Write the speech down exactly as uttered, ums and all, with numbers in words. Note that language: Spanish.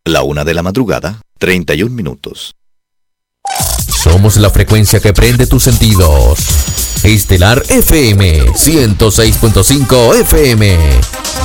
La una de la madrugada, treinta y un minutos. Somos la frecuencia que prende tus sentidos. Estelar F M, ciento seis punto cinco F M.